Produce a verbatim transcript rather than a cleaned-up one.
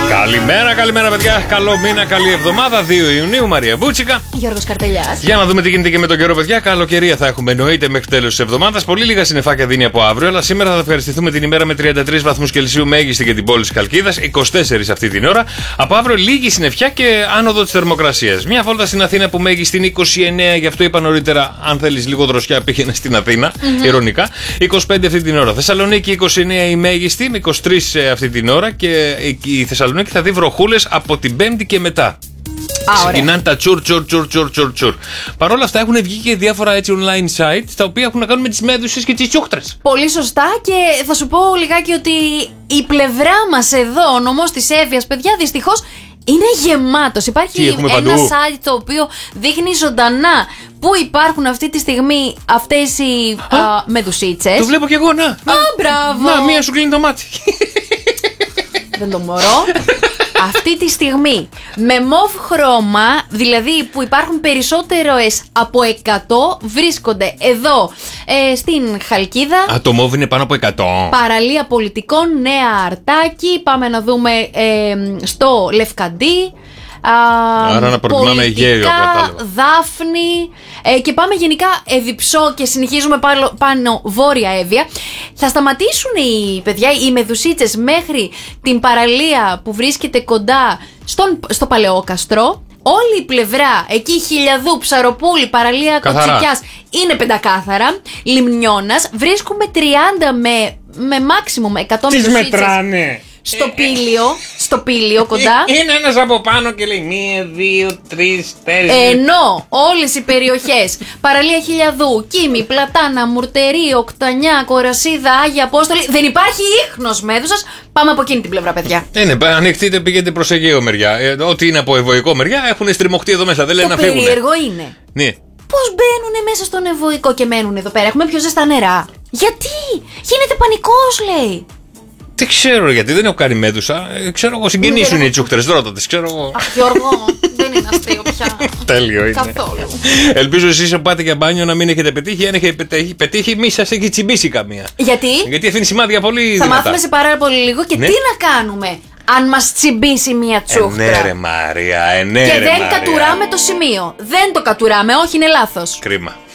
Καλημέρα, καλημέρα, παιδιά. Καλό μήνα, καλή εβδομάδα. δύο Ιουνίου, Μαρία Μπούτσικα. Γιώργος Καρτελιάς. Για να δούμε τι γίνεται και με τον καιρό, παιδιά. Καλοκαιρία θα έχουμε εννοείται μέχρι τέλος της εβδομάδας. Πολύ λίγα συννεφάκια δίνει από αύριο, αλλά σήμερα θα ευχαριστηθούμε την ημέρα με τριάντα τρεις βαθμούς Κελσίου μέγιστη για την πόλη της Χαλκίδας, είκοσι τέσσερα αυτή την ώρα. Από αύριο λίγη συννεφιά και άνοδο της θερμοκρασίας. Μια βόλτα στην Αθήνα που μέγιστη είναι είκοσι εννέα, γι' αυτό είπα νωρίτερα, αν θέλεις λίγο δροσιά, πήγαινε στην Αθήνα. Mm-hmm. Ειρωνικά. είκοσι πέντε αυτή την ώρα. Θεσσαλονίκη είκοσι εννέα η μέγιστη, με είκοσι τρεις αυτή την ώρα και η Θεσσαλονίκη θα δει βροχούλες από την Πέμπτη και μετά. Ξεκινάνε τα τσουρ, τσουρ, τσουρ, τσουρ, τσουρ, τσουρ. Παρ' όλα αυτά έχουν βγει και διάφορα έτσι online sites τα οποία έχουν να κάνουν με τις μέδουσες και τις τσούχτρες. Πολύ σωστά, και θα σου πω λιγάκι ότι η πλευρά μας εδώ, ο νομός της Εύβοιας, παιδιά, δυστυχώς είναι γεμάτος. Υπάρχει ένα παντού site το οποίο δείχνει ζωντανά πού υπάρχουν αυτή τη στιγμή αυτές οι α, α, μεδουσίτσες. Το βλέπω κι εγώ, να. Α, μπράβο. Να, μία σου κλείνει το μάτι. Δεν το μπορώ. Αυτή τη στιγμή με μοβ χρώμα, δηλαδή που υπάρχουν περισσότερες από εκατό, βρίσκονται εδώ ε, στην Χαλκίδα. Α, το μοβ είναι πάνω από εκατό. Παραλία Πολιτικών, Νέα Αρτάκη. Πάμε να δούμε ε, στο Λευκαντί. Α, Άρα να προτιμάμε Αιγαίο κατάλαβα. Δάφνη, ε, και πάμε γενικά Εδιψό και συνεχίζουμε πάνω, πάνω Βόρεια Εύβοια. Θα σταματήσουν οι παιδιά, οι μεδουσίτσες, μέχρι την παραλία που βρίσκεται κοντά στον, στο Παλαιόκαστρο. Όλη η πλευρά, εκεί Χιλιαδού, Ψαροπούλη, παραλία Κοτσικιάς, είναι πεντακάθαρα. Λιμνιώνας, βρίσκουμε τριάντα με, με μάξιμουμ εκατό μεδουσίτσες. Τις μετράνε. Στο πήλιο, στο πήλιο κοντά. Είναι ένας από πάνω και λέει μία, δύο, τρεις, τέσσερις. Ενώ όλες οι περιοχές, παραλία Χιλιαδού, Κίμη, Πλατάνα, Μουρτερί, Οκτανιά, Κορασίδα, Άγια Απόστολη, δεν υπάρχει ίχνος μέδουσας. Πάμε από εκείνη την πλευρά, παιδιά. Είναι, ανοιχτείτε, πηγαίνετε προς Αιγαίο μεριά. Ε, ό,τι είναι από Ευωικό μεριά έχουν στριμωχτεί εδώ μέσα. Δεν λένε να φύγουν. Το περίεργο είναι. Ναι. Πώς μπαίνουν μέσα στον Ευωικό και μένουν εδώ πέρα? Έχουμε πιο ζεστά νερά. Γιατί? Γίνεται πανικός, λέει. Δεν ξέρω γιατί, δεν έχω κάνει μέδουσα. Ε, ξέρω εγώ, συγγενείς είναι οι τσούχτρες, δρώτα τις, ξέρω εγώ. Αχ, Γιώργο, δεν είναι αστείο πια. Τέλειο είναι. Καθόλου. Ελπίζω εσείς που πάτε για μπάνιο να μην έχετε πετύχει. Αν έχετε πετύχει, πετύχει μη σας έχει τσιμπήσει καμία. Γιατί? Γιατί αφήνει σημάδια πολύ Θα δυνατά. μάθουμε σε πάρα πολύ λίγο και ναι. τι να κάνουμε αν μας τσιμπήσει μία τσούχτρα. Ε, ναι ρε Μαρία, ε, ναι, και ρε, δεν Μαρία. κατουράμε το σημείο. Δεν το κατουράμε, όχι, είναι λάθος. Κρίμα.